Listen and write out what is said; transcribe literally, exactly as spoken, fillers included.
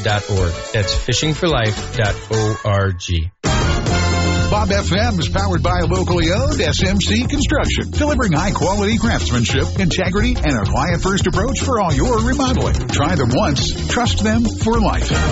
dot org. That's fishing for life dot org. Bob F M is powered by locally owned S M C Construction, delivering high-quality craftsmanship, integrity, and a client-first approach for all your remodeling. Try them once, trust them for life.